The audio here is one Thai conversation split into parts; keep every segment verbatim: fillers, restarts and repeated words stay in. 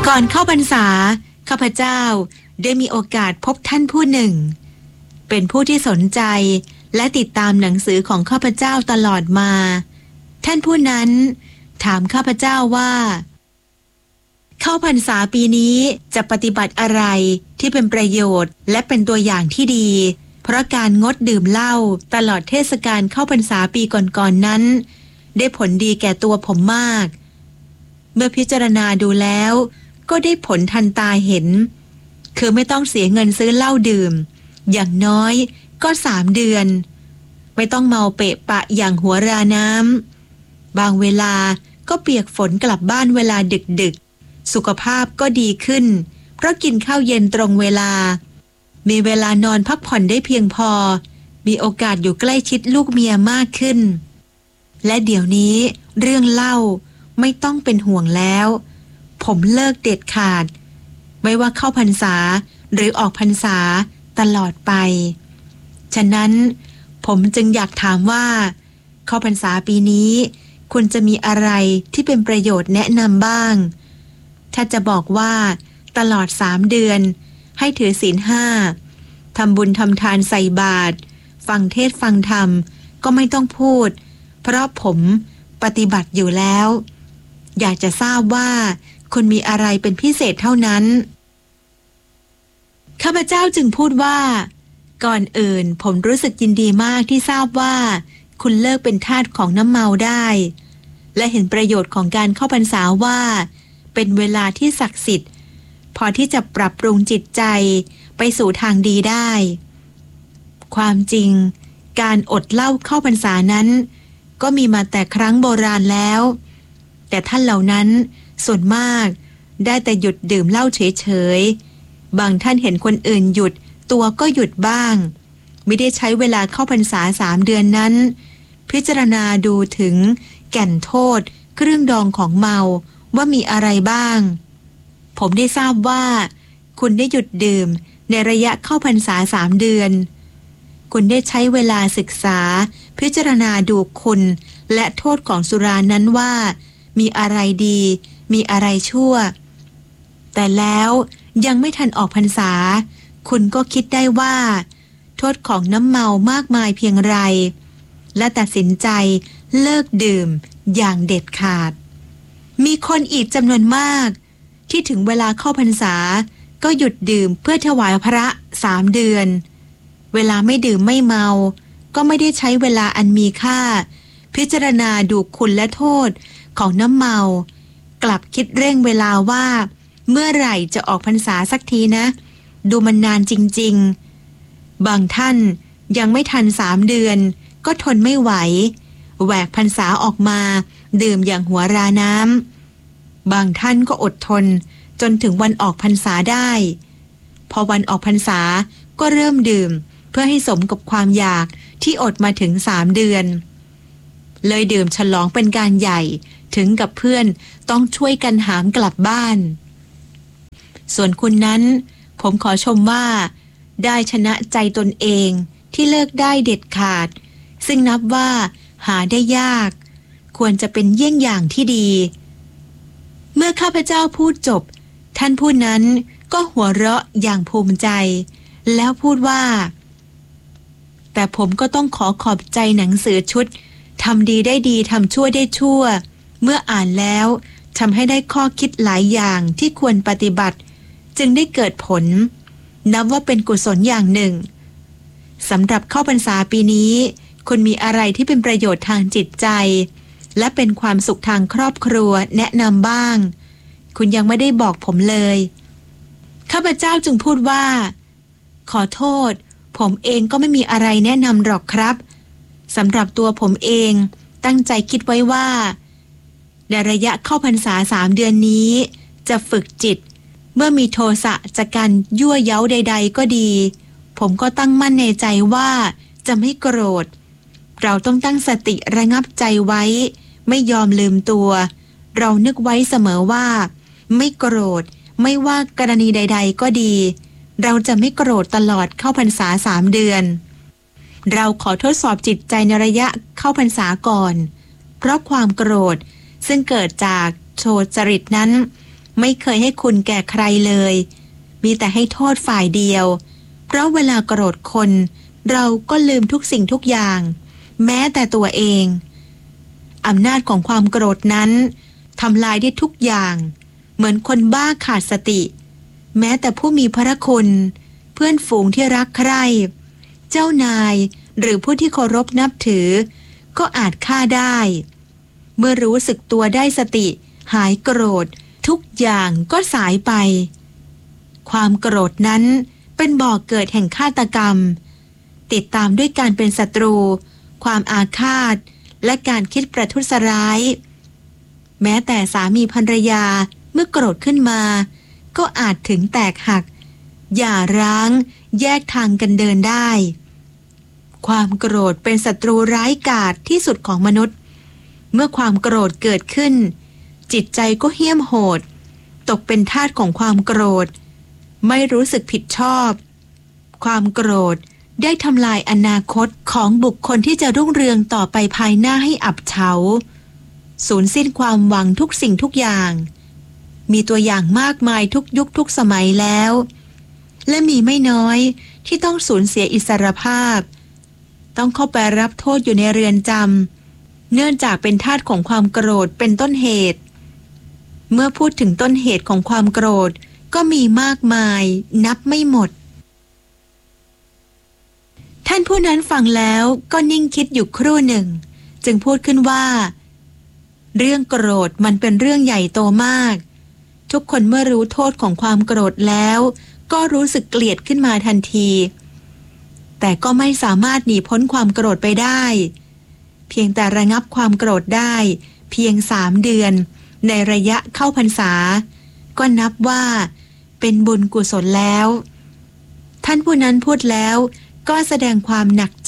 ก่อนเข้าพรรษาข้าพเจ้าได้มีโอกาสพบท่านผู้หนึ่งเป็นผู้ที่สนใจและติดตามหนังสือของข้าพเจ้าตลอดมาท่านผู้นั้นถามข้าพเจ้าว่าเข้าพรรษาปีนี้จะปฏิบัติอะไรที่เป็นประโยชน์และเป็นตัวอย่างที่ดีเพราะการงดดื่มเหล้าตลอดเทศกาลเข้าพรรษาปีก่อนๆ นั้นได้ผลดีแก่ตัวผมมากเมื่อพิจารณาดูแล้วก็ได้ผลทันตาเห็นคือไม่ต้องเสียเงินซื้อเหล้าดื่มอย่างน้อยก็สามเดือนไม่ต้องเมาเปะปะอย่างหัวราน้ำบางเวลาก็เปียกฝนกลับบ้านเวลาดึกๆสุขภาพก็ดีขึ้นเพราะกินข้าวเย็นตรงเวลามีเวลานอนพักผ่อนได้เพียงพอมีโอกาสอยู่ใกล้ชิดลูกเมียมากขึ้นและเดี๋ยวนี้เรื่องเหล้าไม่ต้องเป็นห่วงแล้วผมเลิกเด็ดขาดไม่ว่าเข้าพรรษาหรือออกพรรษาตลอดไปฉะนั้นผมจึงอยากถามว่าเข้าพรรษาปีนี้คุณจะมีอะไรที่เป็นประโยชน์แนะนำบ้างถ้าจะบอกว่าตลอดสามเดือนให้ถือศีลห้าทำบุญทำทานใส่บาตรฟังเทศน์ฟังธรรมก็ไม่ต้องพูดเพราะผมปฏิบัติอยู่แล้วอยากจะทราบว่าคุณมีอะไรเป็นพิเศษเท่านั้นข้าพเจ้าจึงพูดว่าก่อนอื่นผมรู้สึกยินดีมากที่ทราบว่าคุณเลิกเป็นทาสของน้ำเมาได้และเห็นประโยชน์ของการเข้าพรรษาว่าเป็นเวลาที่ศักดิ์สิทธิ์พอที่จะปรับปรุงจิตใจไปสู่ทางดีได้ความจริงการอดเหล้าเข้าพรรษานั้นก็มีมาแต่ครั้งโบราณแล้วแต่ท่านเหล่านั้นส่วนมากได้แต่หยุดดื่มเหล้าเฉยๆบางท่านเห็นคนอื่นหยุดตัวก็หยุดบ้างไม่ได้ใช้เวลาเข้าพรรษาสามเดือนนั้นพิจารณาดูถึงแก่นโทษเครื่องดองของเมาว่ามีอะไรบ้างผมได้ทราบว่าคุณได้หยุดดื่มในระยะเข้าพรรษาสามเดือนคุณได้ใช้เวลาศึกษาพิจารณาดูคุณและโทษของสุรานั้นว่ามีอะไรดีมีอะไรชั่วแต่แล้วยังไม่ทันออกพรรษาคุณก็คิดได้ว่าโทษของน้ำเมามากมายเพียงไรและตัดสินใจเลิกดื่มอย่างเด็ดขาดมีคนอีกจำนวนมากที่ถึงเวลาเข้าพรรษาก็หยุดดื่มเพื่อถวายพระสามเดือนเวลาไม่ดื่มไม่เมาก็ไม่ได้ใช้เวลาอันมีค่าพิจารณาดูคุณและโทษของน้ำเมากลับคิดเร่งเวลาว่าเมื่อไหร่จะออกพรรษาสักทีนะดูมันนานจริงๆบางท่านยังไม่ทันสามเดือนก็ทนไม่ไหวแหวกพรรษาออกมาดื่มอย่างหัวราน้ำบางท่านก็อดทนจนถึงวันออกพรรษาได้พอวันออกพรรษาก็เริ่มดื่มเพื่อให้สมกับความอยากที่อดมาถึงสามเดือนเลยดื่มฉลองเป็นการใหญ่ถึงกับเพื่อนต้องช่วยกันหามกลับบ้านส่วนคุณนั้นผมขอชมว่าได้ชนะใจตนเองที่เลิกได้เด็ดขาดซึ่งนับว่าหาได้ยากควรจะเป็นเยี่ยงอย่างที่ดีเมื่อข้าพเจ้าพูดจบท่านผู้นั้นก็หัวเราะอย่างภูมิใจแล้วพูดว่าแต่ผมก็ต้องขอขอบใจหนังสือชุดทำดีได้ดีทำชั่วได้ชั่วเมื่ออ่านแล้วทำให้ได้ข้อคิดหลายอย่างที่ควรปฏิบัติจึงได้เกิดผลนับว่าเป็นกุศลอย่างหนึ่งสำหรับเข้าพรรษาปีนี้คุณมีอะไรที่เป็นประโยชน์ทางจิตใจและเป็นความสุขทางครอบครัวแนะนำบ้างคุณยังไม่ได้บอกผมเลยข้าพเจ้าจึงพูดว่าขอโทษผมเองก็ไม่มีอะไรแนะนำหรอกครับสำหรับตัวผมเองตั้งใจคิดไว้ว่าในระยะเข้าพรรษาสามเดือนนี้จะฝึกจิตเมื่อมีโทสะจากการยั่วเย้าใดๆก็ดีผมก็ตั้งมั่นในใจว่าจะไม่โกรธเราต้องตั้งสติระงับใจไว้ไม่ยอมลืมตัวเรานึกไว้เสมอว่าไม่โกรธไม่ว่ากรณีใดๆก็ดีเราจะไม่โกรธตลอดเข้าพรรษาสามเดือนเราขอทดสอบจิตใจในระยะเข้าพรรษาก่อนเพราะความโกรธซึ่งเกิดจากโทสะจริตนั้นไม่เคยให้คุณแก่ใครเลยมีแต่ให้โทษฝ่ายเดียวเพราะเวลาโกรธคนเราก็ลืมทุกสิ่งทุกอย่างแม้แต่ตัวเองอำนาจของความโกรธนั้นทำลายได้ทุกอย่างเหมือนคนบ้าขาดสติแม้แต่ผู้มีพระคุณเพื่อนฝูงที่รักใคร่เจ้านายหรือผู้ที่เคารพนับถือก็อาจฆ่าได้เมื่อรู้สึกตัวได้สติหายโกรธทุกอย่างก็สายไปความโกรธนั้นเป็นบ่อกเกิดแห่งฆาตกรรมติดตามด้วยการเป็นศัตรูความอาฆาตและการคิดประทุษร้ายแม้แต่สามีภรรยาเมื่อโกรธขึ้นมาก็อาจถึงแตกหักหย่าร้างแยกทางกันเดินได้ความโกรธเป็นศัตรูร้ายกาจที่สุดของมนุษย์เมื่อความโกรธเกิดขึ้นจิตใจก็เหี้ยมโหดตกเป็นทาสของความโกรธไม่รู้สึกผิดชอบความโกรธได้ทำลายอนาคตของบุคคลที่จะรุ่งเรืองต่อไปภายหน้าให้อับเฉาสูญสิ้นความหวังทุกสิ่งทุกอย่างมีตัวอย่างมากมายทุกยุคทุกสมัยแล้วและมีไม่น้อยที่ต้องสูญเสียอิสรภาพต้องเข้าไปรับโทษอยู่ในเรือนจำเนื่องจากเป็นทาสของความโกรธเป็นต้นเหตุเมื่อพูดถึงต้นเหตุของความโกรธก็มีมากมายนับไม่หมดท่านผู้นั้นฟังแล้วก็นิ่งคิดอยู่ครู่หนึ่งจึงพูดขึ้นว่าเรื่องโกรธมันเป็นเรื่องใหญ่โตมากทุกคนเมื่อรู้โทษของความโกรธแล้วก็รู้สึกเกลียดขึ้นมาทันทีแต่ก็ไม่สามารถหนีพ้นความโกรธไปได้เพียงแต่ระงับความโกรธได้เพียงสามเดือนในระยะเข้าพรรษาก็นับว่าเป็นบุญกุศลแล้วท่านผู้นั้นพูดแล้วก็แสดงความหนักใจ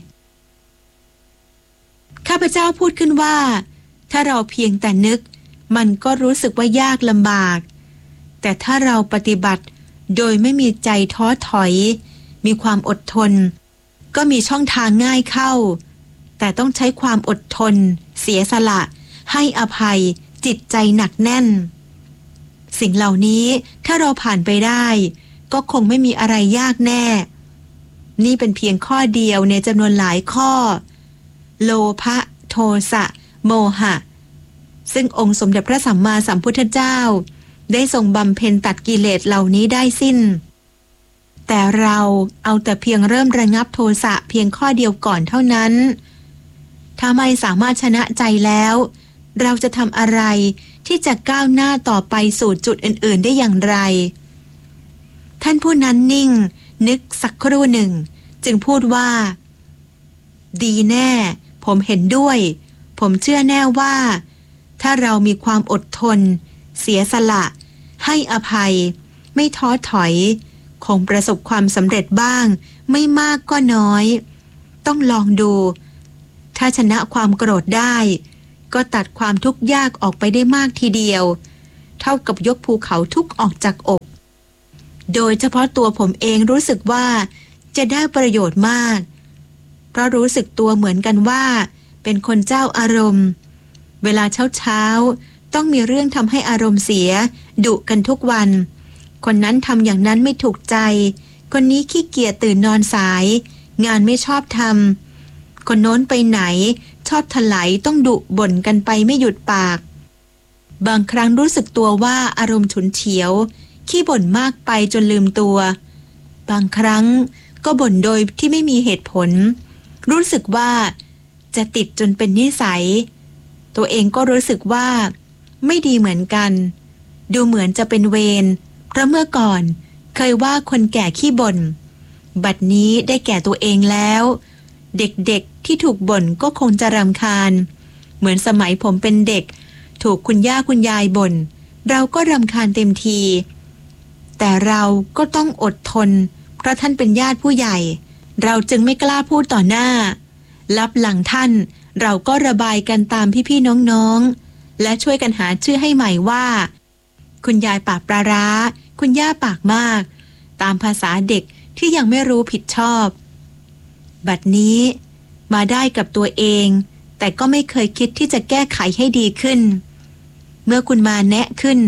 ข้าพเจ้าพูดขึ้นว่าถ้าเราเพียงแต่นึกมันก็รู้สึกว่ายากลำบากแต่ถ้าเราปฏิบัติโดยไม่มีใจท้อถอยมีความอดทนก็มีช่องทางง่ายเข้าแต่ต้องใช้ความอดทนเสียสละให้อภัยจิตใจหนักแน่นสิ่งเหล่านี้ถ้าเราผ่านไปได้ก็คงไม่มีอะไรยากแน่นี่เป็นเพียงข้อเดียวในจำนวนหลายข้อโลภะโทสะโมหะซึ่งองค์สมเด็จพระสัมมาสัมพุทธเจ้าได้ทรงบำเพ็ญตัดกิเลสเหล่านี้ได้สิ้นแต่เราเอาแต่เพียงเริ่มระงับโทสะเพียงข้อเดียวก่อนเท่านั้นถ้าไม่สามารถชนะใจแล้วเราจะทำอะไรที่จะก้าวหน้าต่อไปสู่จุดอื่นๆได้อย่างไรท่านผู้นั้นนิ่งนึกสักครู่หนึ่งจึงพูดว่าดีแน่ผมเห็นด้วยผมเชื่อแน่ว่าถ้าเรามีความอดทนเสียสละให้อภัยไม่ท้อถอยคงประสบความสำเร็จบ้างไม่มากก็น้อยต้องลองดูถ้าชนะความโกรธได้ก็ตัดความทุกข์ยากออกไปได้มากทีเดียวเท่ากับยกภูเขาทุกข์ออกจากอกโดยเฉพาะตัวผมเองรู้สึกว่าจะได้ประโยชน์มากเพราะรู้สึกตัวเหมือนกันว่าเป็นคนเจ้าอารมณ์เวลาเช้าเช้าต้องมีเรื่องทำให้อารมณ์เสียดุกันทุกวันคนนั้นทำอย่างนั้นไม่ถูกใจคนนี้ขี้เกียจตื่นนอนสายงานไม่ชอบทำคนโน้นไปไหนชอบถลายต้องดุบ่นกันไปไม่หยุดปากบางครั้งรู้สึกตัวว่าอารมณ์ฉุนเฉียวขี้บ่นมากไปจนลืมตัวบางครั้งก็บ่นโดยที่ไม่มีเหตุผลรู้สึกว่าจะติดจนเป็นนิสัยตัวเองก็รู้สึกว่าไม่ดีเหมือนกันดูเหมือนจะเป็นเวรเพราะเมื่อก่อนเคยว่าคนแก่ขี้บ่นบัดนี้ได้แก่ตัวเองแล้วเด็กๆที่ถูกบ่นก็คงจะรำคาญเหมือนสมัยผมเป็นเด็กถูกคุณย่าคุณยายบ่นเราก็รำคาญเต็มทีแต่เราก็ต้องอดทนเพราะท่านเป็นญาติผู้ใหญ่เราจึงไม่กล้าพูดต่อหน้าลับหลังท่านเราก็ระบายกันตามพี่ๆน้องๆและช่วยกันหาชื่อให้ใหม่ว่าคุณยายปากปลาร้าคุณย่าปากมากตามภาษาเด็กที่ยังไม่รู้ผิดชอบบัดนี้มาได้กับตัวเองแต่ก็ไม่เคยคิดที่จะแก้ไขให้ดีขึ้นเมื่อคุณมาแนะขึ้น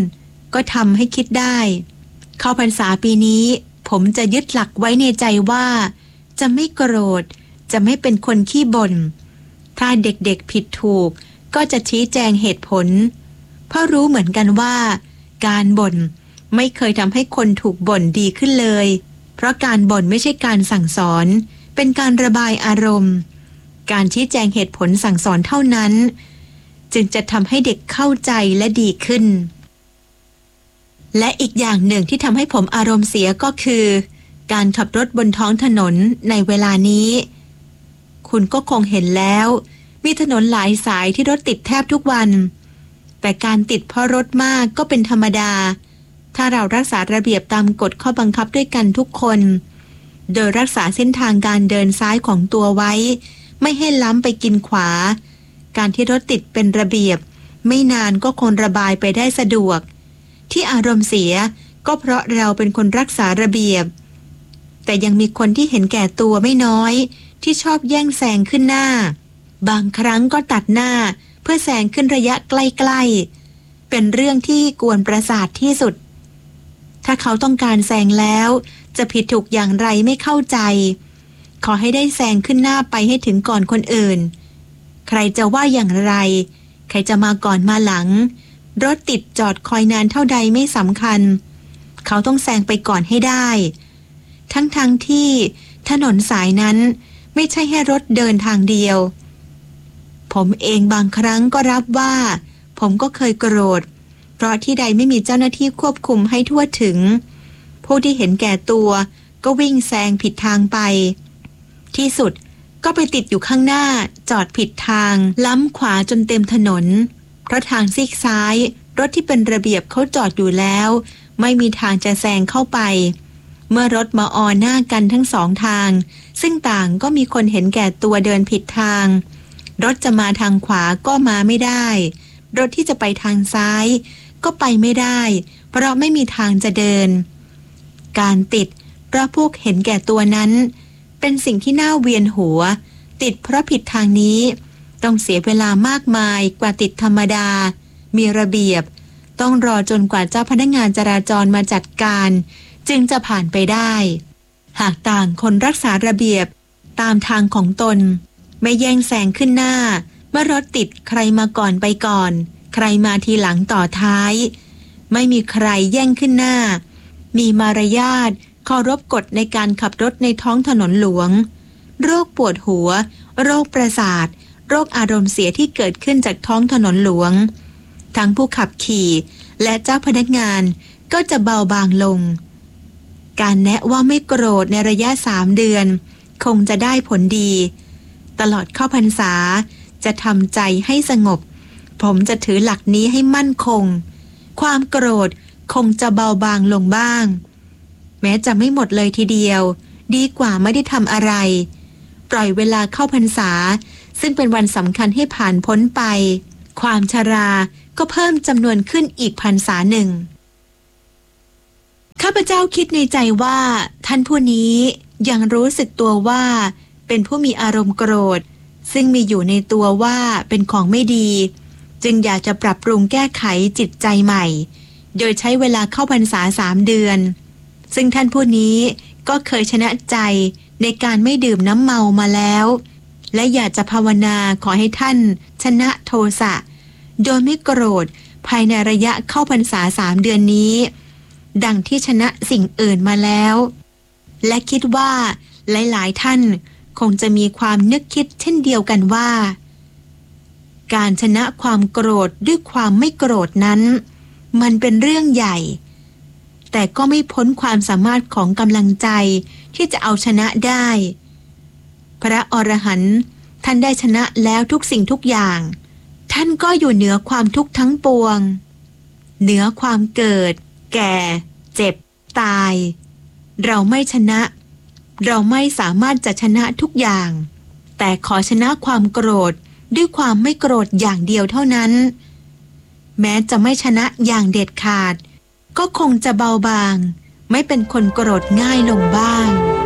ก็ทำให้คิดได้เข้าพรรษาปีนี้ผมจะยึดหลักไว้ในใจว่าจะไม่โกรธจะไม่เป็นคนขี้บ่นถ้าเด็กๆผิดถูกก็จะชี้แจงเหตุผลเพราะรู้เหมือนกันว่าการบ่นไม่เคยทำให้คนถูกบ่นดีขึ้นเลยเพราะการบ่นไม่ใช่การสั่งสอนเป็นการระบายอารมณ์การชี้แจงเหตุผลสั่งสอนเท่านั้นจึงจะทำให้เด็กเข้าใจและดีขึ้นและอีกอย่างหนึ่งที่ทำให้ผมอารมณ์เสียก็คือการขับรถบนท้องถนนในเวลานี้คุณก็คงเห็นแล้วมีถนนหลายสายที่รถติดแทบทุกวันแต่การติดเพราะรถมากก็เป็นธรรมดาถ้าเรารักษาระเบียบตามกฎข้อบังคับด้วยกันทุกคนโดยรักษาเส้นทางการเดินซ้ายของตัวไว้ไม่ให้ล้ำไปกินขวาการที่รถติดเป็นระเบียบไม่นานก็คงระบายไปได้สะดวกที่อารมณ์เสียก็เพราะเราเป็นคนรักษาระเบียบแต่ยังมีคนที่เห็นแก่ตัวไม่น้อยที่ชอบแย่งแซงขึ้นหน้าบางครั้งก็ตัดหน้าเพื่อแซงขึ้นระยะใกล้ๆเป็นเรื่องที่กวนประสาทที่สุดถ้าเขาต้องการแซงแล้วจะผิดถูกอย่างไรไม่เข้าใจขอให้ได้แซงขึ้นหน้าไปให้ถึงก่อนคนอื่นใครจะว่าอย่างไรใครจะมาก่อนมาหลังรถติดจอดคอยนานเท่าใดไม่สำคัญเขาต้องแซงไปก่อนให้ได้ทั้งๆ ท, ที่ถนนสายนั้นไม่ใช่ให้รถเดินทางเดียวผมเองบางครั้งก็รับว่าผมก็เคยโกรธเพราะที่ใดไม่มีเจ้าหน้าที่ควบคุมให้ทั่วถึงผู้ที่เห็นแก่ตัวก็วิ่งแซงผิดทางไปที่สุดก็ไปติดอยู่ข้างหน้าจอดผิดทางล้ำขวาจนเต็มถนนเพราะทางซีกซ้ายรถที่เป็นระเบียบเขาจอดอยู่แล้วไม่มีทางจะแซงเข้าไปเมื่อรถมาออหน้ากันทั้งสองทางซึ่งต่างก็มีคนเห็นแก่ตัวเดินผิดทางรถจะมาทางขวาก็มาไม่ได้รถที่จะไปทางซ้ายก็ไปไม่ได้เพราะไม่มีทางจะเดินการติดเพราะพวกเห็นแก่ตัวนั้นเป็นสิ่งที่น่าเวียนหัวติดเพราะผิดทางนี้ต้องเสียเวลามากมายกว่าติดธรรมดามีระเบียบต้องรอจนกว่าเจ้าพนักงานจราจรมาจัดการจึงจะผ่านไปได้หากต่างคนรักษาระเบียบตามทางของตนไม่แย่งแซงขึ้นหน้าเมื่อรถติดใครมาก่อนไปก่อนใครมาทีหลังต่อท้ายไม่มีใครแย่งขึ้นหน้ามีมารยาทเคารพกฎในการขับรถในท้องถนนหลวงโรคปวดหัวโรคประสาทโรคอารมณ์เสียที่เกิดขึ้นจากท้องถนนหลวงทั้งผู้ขับขี่และเจ้าพนักงานก็จะเบาบางลงการแนะว่าไม่โกรธในระยะสามเดือนคงจะได้ผลดีตลอดเข้าพรรษาจะทำใจให้สงบผมจะถือหลักนี้ให้มั่นคงความโกรธคงจะเบาบางลงบ้างแม้จะไม่หมดเลยทีเดียวดีกว่าไม่ได้ทำอะไรปล่อยเวลาเข้าพรรษาซึ่งเป็นวันสำคัญให้ผ่านพ้นไปความชราก็เพิ่มจำนวนขึ้นอีกพรรษาหนึ่งข้าพเจ้าคิดในใจว่าท่านผู้นี้ยังรู้สึกตัวว่าเป็นผู้มีอารมณ์โกรธซึ่งมีอยู่ในตัวว่าเป็นของไม่ดีจึงอยากจะปรับปรุงแก้ไขจิตใจใหม่โดยใช้เวลาเข้าพรรษาสามเดือนซึ่งท่านผู้นี้ก็เคยชนะใจในการไม่ดื่มน้ำเมามาแล้วและอยากจะภาวนาขอให้ท่านชนะโทสะโดยไม่โกรธภายในระยะเข้าพรรษาสามเดือนนี้ดังที่ชนะสิ่งอื่นมาแล้วและคิดว่าหลายๆท่านคงจะมีความนึกคิดเช่นเดียวกันว่าการชนะความโกรธด้วยความไม่โกรธนั้นมันเป็นเรื่องใหญ่แต่ก็ไม่พ้นความสามารถของกำลังใจที่จะเอาชนะได้พระอรหันต์ท่านได้ชนะแล้วทุกสิ่งทุกอย่างท่านก็อยู่เหนือความทุกข์ทั้งปวงเหนือความเกิดแก่เจ็บตายเราไม่ชนะเราไม่สามารถจะชนะทุกอย่างแต่ขอชนะความโกรธด้วยความไม่โกรธอย่างเดียวเท่านั้นแม้จะไม่ชนะอย่างเด็ดขาดก็คงจะเบาบางไม่เป็นคนโกรธง่ายลงบ้าง